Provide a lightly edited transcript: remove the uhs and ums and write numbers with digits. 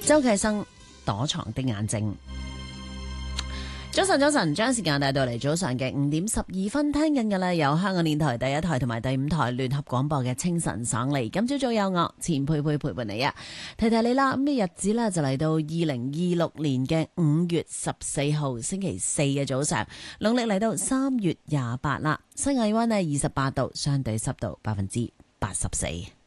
周啟生躲藏的眼睛。早晨，將時間帶到嚟早上嘅5:12，聽緊嘅呢有香港電台第一台同埋第5台聯合廣播嘅清晨爽利。今朝早有我錢佩佩陪伴你啊，提你啦。咁嘅日子呢，就嚟到2026年嘅5月14號星期四嘅早上，農曆嚟到3月28啦。室外溫係28度，相對濕度84%。